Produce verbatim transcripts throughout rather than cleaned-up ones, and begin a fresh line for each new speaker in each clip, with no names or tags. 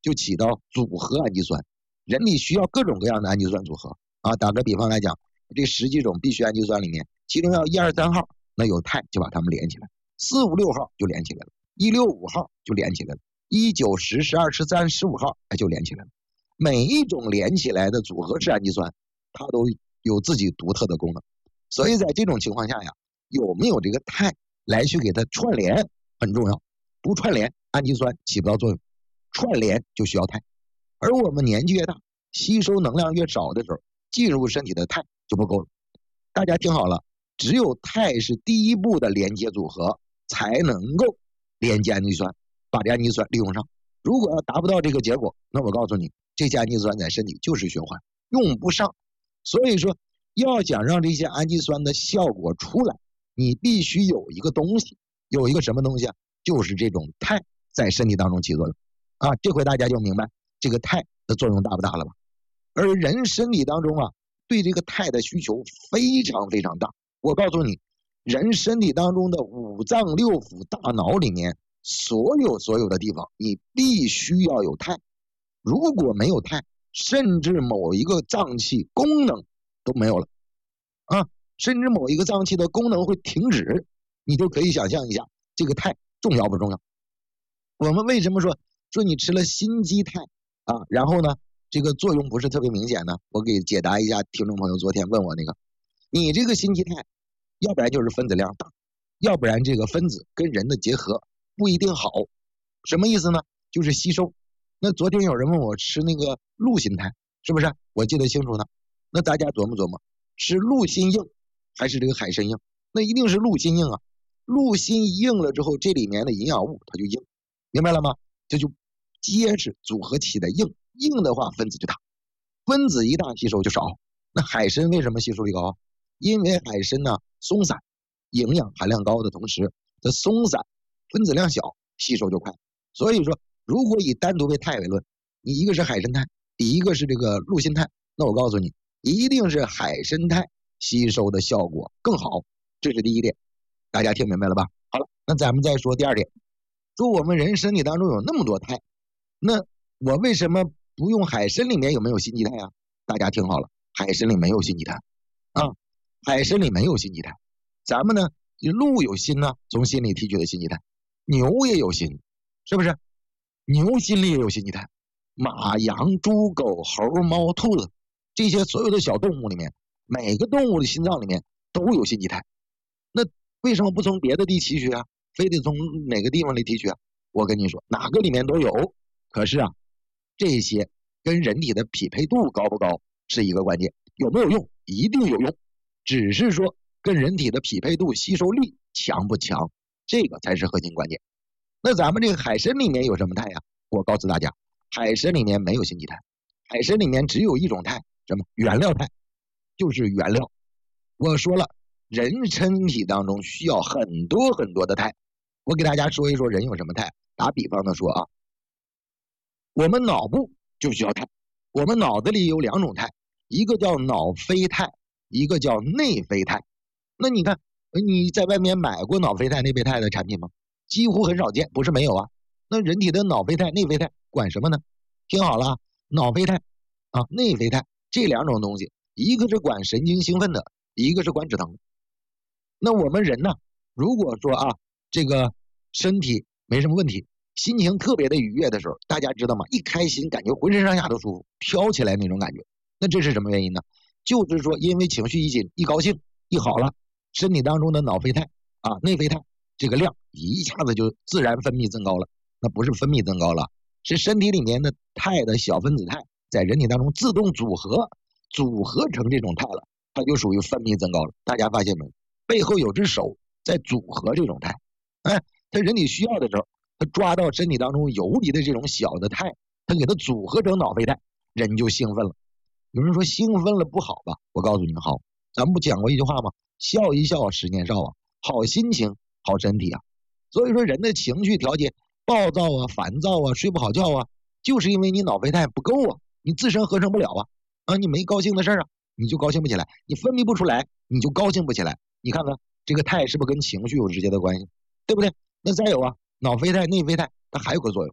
就起到组合氨基酸。人体需要各种各样的氨基酸组合啊。打个比方来讲，这十几种必需氨基酸里面，其中要一二三号，那有肽就把它们连起来，四五六号就连起来了，一六五号就连起来了，一九十十二十三十五号就连起来了。每一种连起来的组合式氨基酸，它都有自己独特的功能。所以在这种情况下呀，有没有这个肽来去给它串联很重要。不串联，氨基酸起不到作用；串联就需要肽。而我们年纪越大，吸收能量越少的时候，进入身体的肽就不够了。大家听好了，只有肽是第一步的连接组合，才能够连接氨基酸，把这氨基酸利用上。如果要达不到这个结果，那我告诉你，这些氨基酸在身体就是循环，用不上。所以说，要想让这些氨基酸的效果出来，你必须有一个东西，有一个什么东西啊？就是这种肽在身体当中起作用啊。这回大家就明白这个肽的作用大不大了吧？而人身体当中啊，对这个肽的需求非常非常大。我告诉你，人身体当中的五脏六腑、大脑里面所有所有的地方，你必须要有肽。如果没有肽，甚至某一个脏器功能都没有了啊，甚至某一个脏器的功能会停止，你就可以想象一下这个肽重要不重要？我们为什么说说你吃了心肌肽啊，然后呢，这个作用不是特别明显呢？我给解答一下听众朋友昨天问我那个，你这个心肌肽，要不然就是分子量大，要不然这个分子跟人的结合不一定好。什么意思呢？就是吸收。那昨天有人问我吃那个鹿心肽，是不是？我记得清楚呢。那大家琢磨琢磨，吃鹿心硬还是这个海参硬？那一定是鹿心硬啊。鹿心硬了之后，这里面的营养物它就硬，明白了吗？这就结实，组合起来硬，硬的话分子就大，分子一大吸收就少。那海参为什么吸收率高？因为海参呢松散，营养含量高的同时，它松散，分子量小，吸收就快。所以说，如果以单独为肽为论，你一个是海参肽，一个是这个鹿心肽，那我告诉你，一定是海参肽吸收的效果更好，这是第一点。大家听明白了吧？好了，那咱们再说第二点，说我们人身体当中有那么多肽，那我为什么不用海参里面有没有心肌肽啊？大家听好了，海参里没有心肌肽啊，海参里没有心肌肽。咱们呢，鹿有心呢，从心里提取的心肌肽，牛也有心，是不是？牛心里也有心肌肽，马、羊、猪、狗、猴、猫、兔子，这些所有的小动物里面，每个动物的心脏里面都有心肌肽。那为什么不从别的地提取啊？非得从哪个地方里提取啊？我跟你说，哪个里面都有。可是啊，这些跟人体的匹配度高不高是一个关键，有没有用？一定有用，只是说跟人体的匹配度、吸收力强不强，这个才是核心关键。那咱们这个海参里面有什么肽呀？我告诉大家，海参里面没有心肌肽，海参里面只有一种肽，什么？原料肽，就是原料。我说了，人身体当中需要很多很多的肽。我给大家说一说人有什么肽。打比方的说啊，我们脑部就需要肽。我们脑子里有两种肽，一个叫脑啡肽，一个叫内啡肽。那你看，你在外面买过脑啡肽、内啡肽的产品吗？几乎很少见，不是没有啊。那人体的脑啡肽、内啡肽管什么呢？听好了，脑啡肽啊、内啡肽这两种东西，一个是管神经兴奋的，一个是管止疼的。那我们人呢，如果说啊，这个身体没什么问题，心情特别的愉悦的时候，大家知道吗？一开心，感觉浑身上下都舒服，飘起来那种感觉。那这是什么原因呢？就是说，因为情绪一紧，一高兴，一好了，身体当中的脑啡肽啊、内啡肽这个量一下子就自然分泌增高了。那不是分泌增高了，是身体里面的肽的小分子肽在人体当中自动组合，组合成这种肽了，它就属于分泌增高了。大家发现没有？背后有只手在组合这种肽。哎，它人体需要的时候，它抓到身体当中游离的这种小的肽，它给它组合成脑啡肽，人就兴奋了。有人说兴奋了不好吧？我告诉你们好，咱们不讲过一句话吗？笑一笑十年少啊，好心情好身体啊。所以说人的情绪调节，暴躁啊、烦躁啊、睡不好觉啊，就是因为你脑啡肽不够啊，你自身合成不了啊，啊，你没高兴的事啊，你就高兴不起来，你分泌不出来，你就高兴不起来。你看看这个肽是不是跟情绪有直接的关系，对不对？那再有啊，脑啡肽、内啡肽它还有个作用，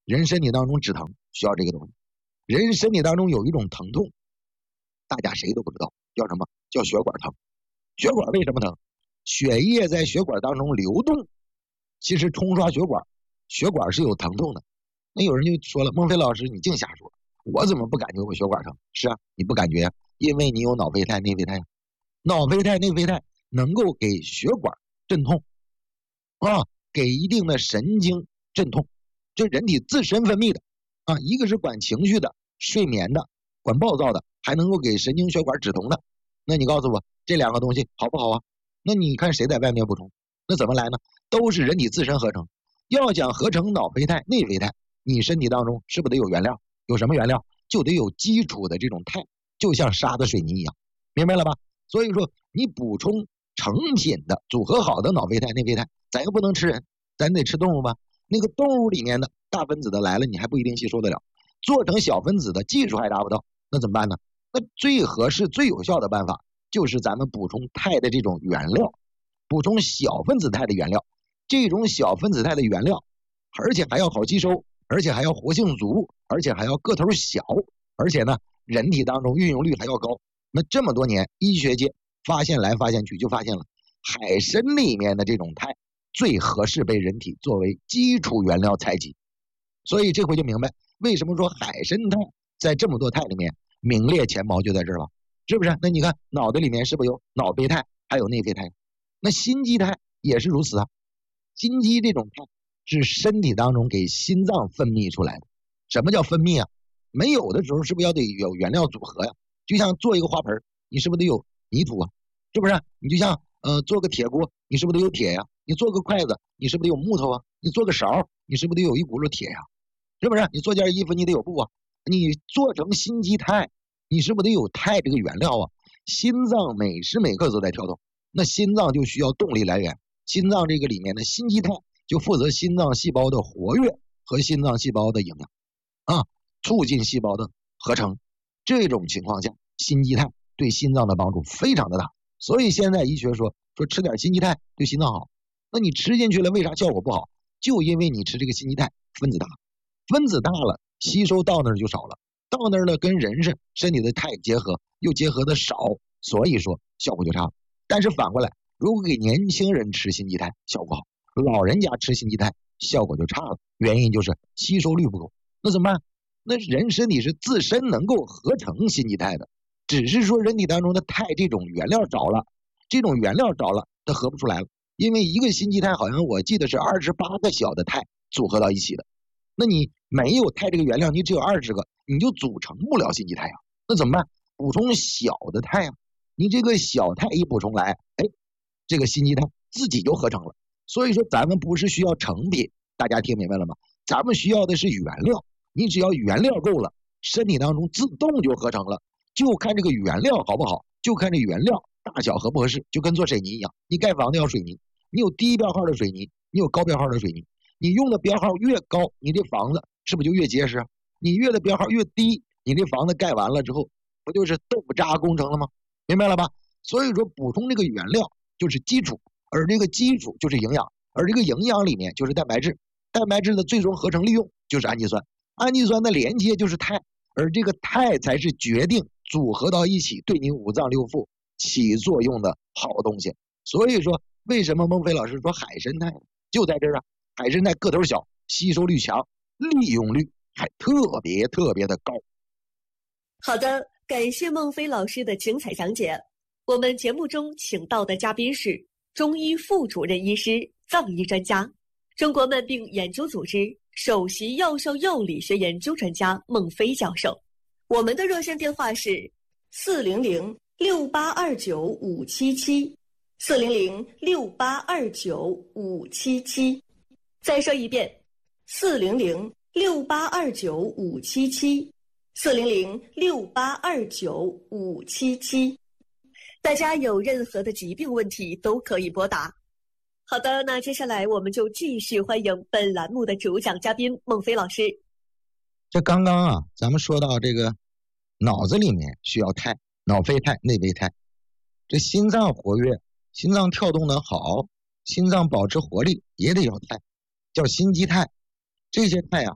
人身体当中止疼需要这个东西。人身体当中有一种疼痛，大家谁都不知道，叫什么？叫血管疼。血管为什么疼？血液在血管当中流动，其实冲刷血管，血管是有疼痛的。那有人就说了，孟非老师你净瞎说，我怎么不感觉我血管疼？是啊，你不感觉呀，因为你有脑啡肽、内啡肽。脑啡肽、内啡肽能够给血管镇痛啊，给一定的神经镇痛，这人体自身分泌的啊，一个是管情绪的、睡眠的、管暴躁的，还能够给神经血管止痛的。那你告诉我这两个东西好不好啊？那你看谁在外面补充？那怎么来呢？都是人体自身合成。要讲合成脑啡肽、内啡肽，你身体当中是不是得有原料？有什么原料？就得有基础的这种肽，就像沙子、水泥一样，明白了吧？所以说你补充成品的组合好的脑啡肽、内啡肽，咱又不能吃人，咱得吃动物吧？那个动物里面的大分子的来了，你还不一定吸收得了，做成小分子的技术还达不到，那怎么办呢？那最合适、最有效的办法就是咱们补充肽的这种原料，补充小分子肽的原料。这种小分子肽的原料，而且还要好吸收，而且还要活性足，而且还要个头小，而且呢，人体当中运用率还要高。那这么多年，医学界发现来发现去，就发现了海参里面的这种肽最合适被人体作为基础原料采集。所以这回就明白为什么说海参肽在这么多肽里面名列前茅，就在这儿了，是不是？那你看脑袋里面是不是有脑啡肽，还有内啡肽？那心肌肽也是如此啊。心肌这种肽是身体当中给心脏分泌出来的。什么叫分泌啊？没有的时候是不是要得有原料组合呀？就像做一个花盆，你是不是得有泥土啊？是不是？你就像呃做个铁锅，你是不是得有铁呀？你做个筷子，你是不是得有木头啊？你做个勺，你是不是得有一轱辘铁呀？是不是？你做件衣服，你得有布啊。你做成心肌肽，你是不是得有肽这个原料啊？心脏每时每刻都在跳动，那心脏就需要动力来源。心脏这个里面的心肌肽就负责心脏细胞的活跃和心脏细胞的营养啊，促进细胞的合成。这种情况下，心肌肽对心脏的帮助非常的大。所以现在医学说说吃点心肌肽对心脏好。那你吃进去了，为啥效果不好？就因为你吃这个心肌肽分子大，分子大了，吸收到那儿就少了，到那儿了跟人身身体的肽结合又结合的少，所以说效果就差了。但是反过来，如果给年轻人吃心肌肽效果好，老人家吃心肌肽效果就差了，原因就是吸收率不够。那怎么办？那人身体是自身能够合成心肌肽的，只是说人体当中的肽这种原料少了，这种原料少了它合不出来了。因为一个心肌肽好像我记得是二十八个小的肽组合到一起的，那你没有肽这个原料，你只有二十个，你就组成不了心肌肽呀。那怎么办？补充小的肽呀。你这个小肽一补充来，哎，这个心肌肽自己就合成了。所以说咱们不是需要成品，大家听明白了吗？咱们需要的是原料，你只要原料够了，身体当中自动就合成了。就看这个原料好不好，就看这原料大小合不合适，就跟做水泥一样，你盖房子要水泥，你有低标号的水泥，你有高标号的水泥，你用的标号越高，你这房子是不是就越结实啊？你越的标号越低，你这房子盖完了之后，不就是豆腐渣工程了吗？明白了吧？所以说补充这个原料就是基础，而这个基础就是营养，而这个营养里面就是蛋白质，蛋白质的最终合成利用就是氨基酸，氨基酸的连接就是肽，而这个肽才是决定组合到一起对你五脏六腑起作用的好东西。所以说为什么孟非老师说海参肽就在这儿啊？海参肽个头小，吸收率强，利用率还特别特别的高。
好的，感谢孟非老师的精彩讲解。我们节目中请到的嘉宾是中医副主任医师、藏医专家、中国慢病研究组织首席药效药理学研究专家孟非教授。我们的热线电话是四零零六八二九五七七，四零零六八二九五七七。再说一遍，四零零六八二九五七七，四零零六八二九五七七。大家有任何的疾病问题都可以拨打。好的，那接下来我们就继续欢迎本栏目的主讲嘉宾孟非老师。
这刚刚啊，咱们说到这个脑子里面需要肽，脑啡肽、内啡肽。这心脏活跃，心脏跳动的好，心脏保持活力也得要肽，叫心肌肽。这些肽啊，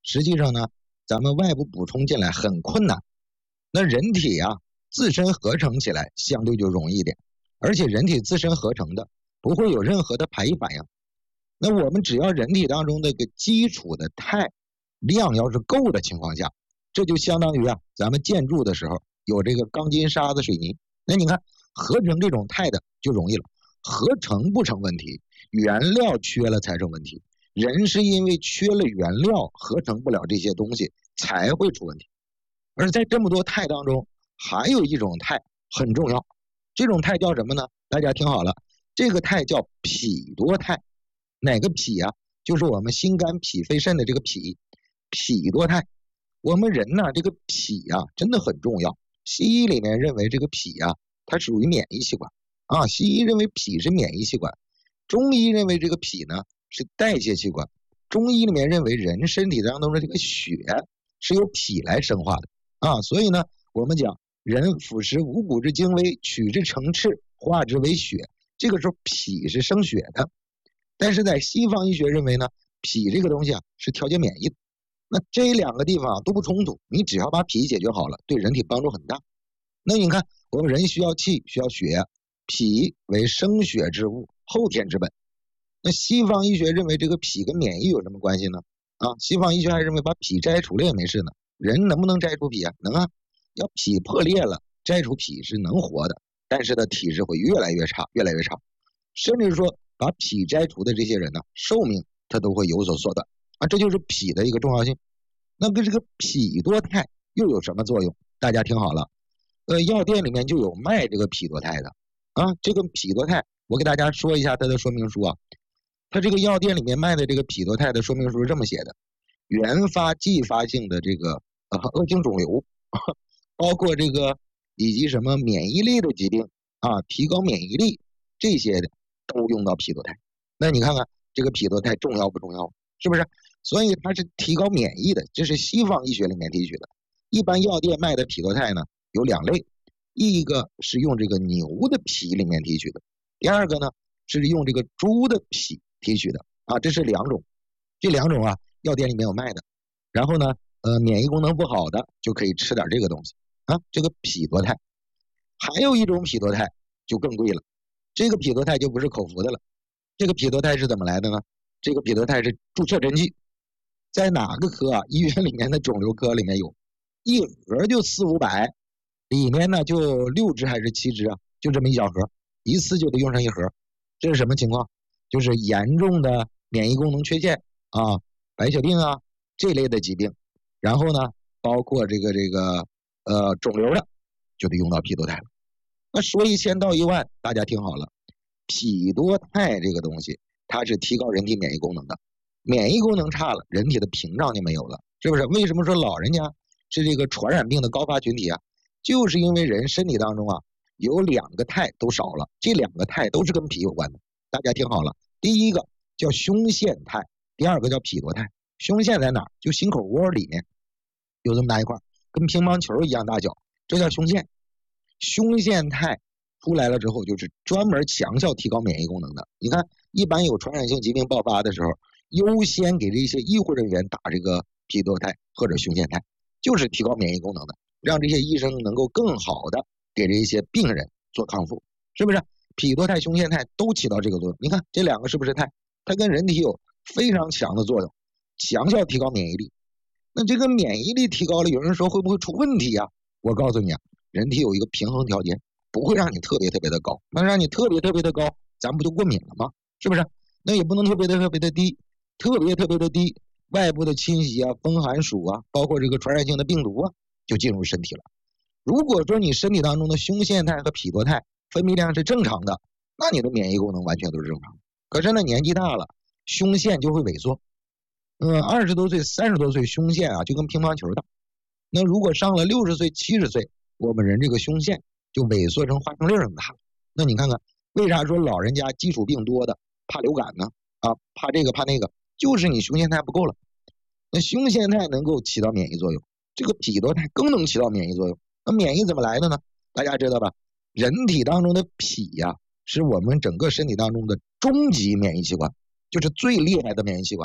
实际上呢，咱们外部补充进来很困难。那人体啊自身合成起来相对就容易一点，而且人体自身合成的不会有任何的排异反应。那我们只要人体当中那个基础的钛量要是够的情况下，这就相当于啊咱们建筑的时候有这个钢筋沙子水泥，那你看合成这种钛的就容易了，合成不成问题，原料缺了才成问题。人是因为缺了原料合成不了这些东西才会出问题。而在这么多钛当中，还有一种钛很重要，这种钛叫什么呢？大家听好了，这个钛叫脾多肽。哪个脾啊？就是我们心肝脾肺肾的这个脾，脾多肽。我们人呢，这个脾啊真的很重要。西医里面认为这个脾啊，它属于免疫器官啊。西医认为脾是免疫器官，中医认为这个脾呢是代谢器官。中医里面认为人身体当中的这个血是由脾来生化的啊。所以呢，我们讲人腐蚀五谷之精微，取之成赤，化之为血。这个时候脾是生血的。但是在西方医学认为呢，脾这个东西啊是调节免疫的。那这两个地方啊都不冲突，你只要把脾解决好了，对人体帮助很大。那你看我们人需要气，需要血，脾为生血之物，后天之本。那西方医学认为这个脾跟免疫有什么关系呢？啊，西方医学还认为把脾摘除了也没事呢。人能不能摘除脾啊？能啊。要脾破裂了，摘除脾是能活的，但是呢体质会越来越差，越来越差，甚至说把脾摘除的这些人呢，寿命他都会有所缩短啊，这就是脾的一个重要性。那跟这个脾多肽又有什么作用？大家听好了，呃，药店里面就有卖这个脾多肽的啊。这个脾多肽，我给大家说一下它的说明书啊。它这个药店里面卖的这个脾多肽的说明书是这么写的：原发继发性的这个呃恶性肿瘤，包括这个以及什么免疫力的疾病啊，提高免疫力这些的。都用到脾多肽。那你看看这个脾多肽重要不重要？是不是？所以它是提高免疫的，这是西方医学里面提取的。一般药店卖的脾多肽呢有两类，一个是用这个牛的脾里面提取的，第二个呢是用这个猪的脾提取的啊，这是两种。这两种啊药店里面有卖的。然后呢呃免疫功能不好的就可以吃点这个东西啊，这个脾多肽。还有一种脾多肽就更贵了，这个脾多肽就不是口服的了。这个脾多肽是怎么来的呢？这个脾多肽是注射针剂，在哪个科啊？医院里面的肿瘤科里面有，一盒就四五百，里面呢就六支还是七支啊？就这么一小盒，一次就得用上一盒。这是什么情况？就是严重的免疫功能缺陷啊，白血病啊这类的疾病，然后呢，包括这个这个呃肿瘤的，就得用到脾多肽了。那说一千道一万，大家听好了，脾多肽这个东西，它是提高人体免疫功能的。免疫功能差了，人体的屏障就没有了，是不是？为什么说老人家是这个传染病的高发群体啊？就是因为人身体当中啊有两个肽都少了，这两个肽都是跟脾有关的。大家听好了，第一个叫胸腺肽，第二个叫脾多肽。胸腺在哪儿？就心口窝里面有这么大一块，跟乒乓球一样大小，这叫胸腺。胸腺肽出来了之后，就是专门强效提高免疫功能的。你看，一般有传染性疾病爆发的时候，优先给这些医护人员打这个脾多肽或者胸腺肽，就是提高免疫功能的，让这些医生能够更好的给这些病人做康复，是不是？脾多肽、胸腺肽都起到这个作用。你看这两个是不是肽？它跟人体有非常强的作用，强效提高免疫力。那这个免疫力提高了，有人说会不会出问题呀、啊？我告诉你啊，人体有一个平衡条件，不会让你特别特别的高，那让你特别特别的高，咱不就过敏了吗？是不是？那也不能特别的特别的低，特别特别的低，外部的侵袭啊、风寒暑啊，包括这个传染性的病毒啊，就进入身体了。如果说你身体当中的胸腺肽和脾多肽分泌量是正常的，那你的免疫功能完全都是正常的。可是呢，年纪大了，胸腺就会萎缩。嗯，二十多岁、三十多岁，胸腺啊就跟乒乓球大。那如果上了六十岁、七十岁，我们人这个胸腺就萎缩成花生粒那么大了。那你看看，为啥说老人家基础病多的怕流感呢？啊，怕这个怕那个，就是你胸腺肽不够了。那胸腺肽能够起到免疫作用，这个脾多肽更能起到免疫作用。那免疫怎么来的呢？大家知道吧？人体当中的脾呀、啊，是我们整个身体当中的终极免疫器官，就是最厉害的免疫器官。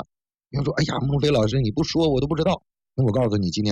比方说，哎呀，孟非老师你不说我都不知道。那我告诉你，今天